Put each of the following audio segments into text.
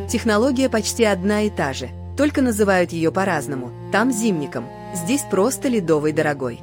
Технология почти одна и та же, только называют ее по-разному. Там зимником, здесь просто ледовой дорогой.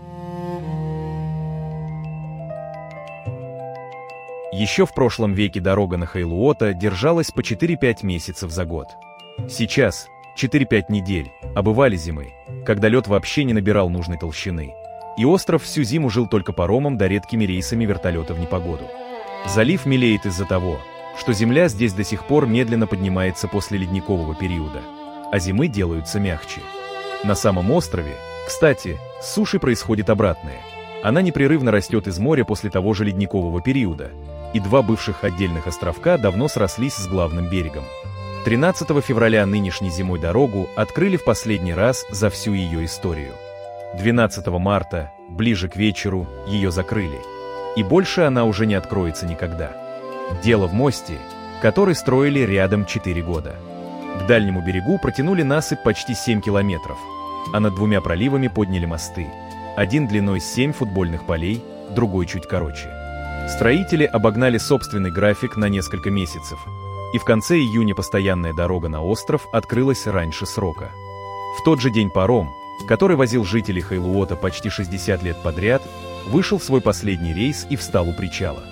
Еще в прошлом веке дорога на Хейлуота держалась по 4-5 месяцев за год. Сейчас 4-5 недель, а бывали зимы, когда лед вообще не набирал нужной толщины, и остров всю зиму жил только паромом да редкими рейсами вертолета в непогоду. Залив мелеет из-за того, что земля здесь до сих пор медленно поднимается после ледникового периода, а зимы делаются мягче. На самом острове, кстати, с суши происходит обратное. Она непрерывно растет из моря после того же ледникового периода, и два бывших отдельных островка давно срослись с главным берегом. 13 февраля нынешней зимой дорогу открыли в последний раз за всю ее историю. 12 марта, ближе к вечеру, ее закрыли, и больше она уже не откроется никогда. Дело в мосте, который строили рядом 4 года. К дальнему берегу протянули насыпь почти 7 километров, а над двумя проливами подняли мосты. Один длиной 7 футбольных полей, другой чуть короче. Строители обогнали собственный график на несколько месяцев, и в конце июня постоянная дорога на остров открылась раньше срока. В тот же день паром, который возил жителей Хейлуота почти 60 лет подряд, вышел в свой последний рейс и встал у причала.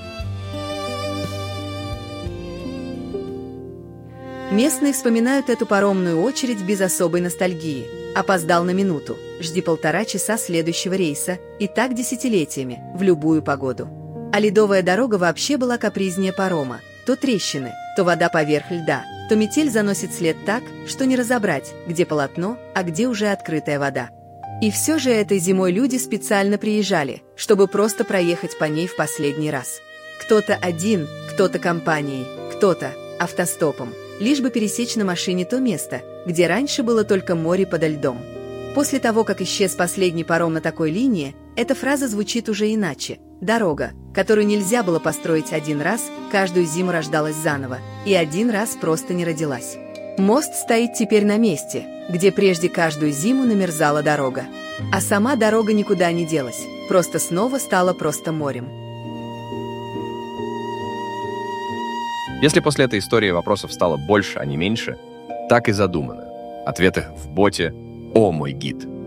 Местные вспоминают эту паромную очередь без особой ностальгии. Опоздал на минуту, жди 1,5 часа следующего рейса, и так десятилетиями, в любую погоду. А ледовая дорога вообще была капризнее парома. То трещины, то вода поверх льда, то метель заносит след так, что не разобрать, где полотно, а где уже открытая вода. И все же этой зимой люди специально приезжали, чтобы просто проехать по ней в последний раз. Кто-то один, кто-то компанией, кто-то автостопом, лишь бы пересечь на машине то место, где раньше было только море подо льдом. После того, как исчез последний паром на такой линии, эта фраза звучит уже иначе. Дорога, которую нельзя было построить один раз, каждую зиму рождалась заново, и один раз просто не родилась. Мост стоит теперь на месте, где прежде каждую зиму намерзала дорога. А сама дорога никуда не делась, просто снова стала просто морем. Если после этой истории вопросов стало больше, а не меньше, так и задумано. Ответы в боте «О, мой гид».